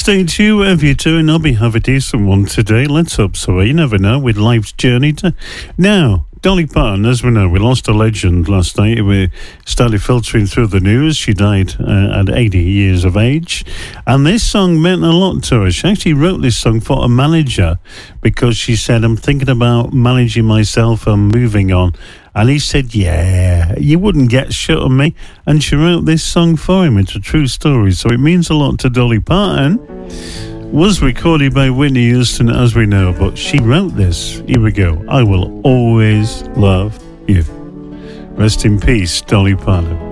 Tuesday to you, whatever you're doing. I'll have a decent one today. Let's hope so. You never know with life's journey. Now, Dolly Parton, as we know, we lost a legend last night. We started filtering through the news. She died at 80 years of age. And this song meant a lot to her. She actually wrote this song for a manager because she said, I'm thinking about managing myself and moving on. And he said, yeah, you wouldn't get shut on me. And she wrote this song for him. It's a true story. So it means a lot to Dolly Parton. Was recorded by Whitney Houston, as we know, but she wrote this. Here we go. I will always love you. Rest in peace, Dolly Parton.